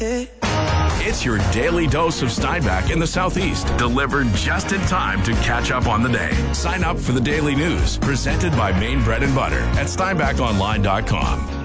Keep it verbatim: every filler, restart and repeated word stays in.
It's your daily dose of Steinbach in the Southeast, delivered just in time to catch up on the day. Sign up for the daily news, presented by Maine Bread and Butter at steinbach online dot com.